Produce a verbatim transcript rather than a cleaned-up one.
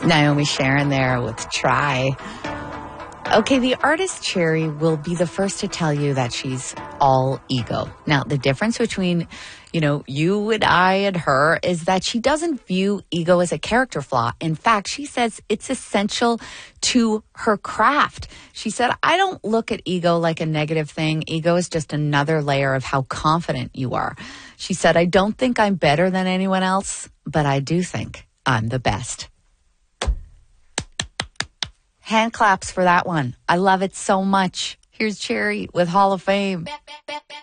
Naomi Sharon there with Try. Okay, the artist Cherry will be the first to tell you that she's all ego. Now, the difference between, you know, you and I and her is that she doesn't view ego as a character flaw. In fact, she says it's essential to her craft. She said, I don't look at ego like a negative thing. Ego is just another layer of how confident you are. She said, I don't think I'm better than anyone else, but I do think I'm the best. Hand claps for that one. I love it so much. Here's Cherry with Hall of Fame.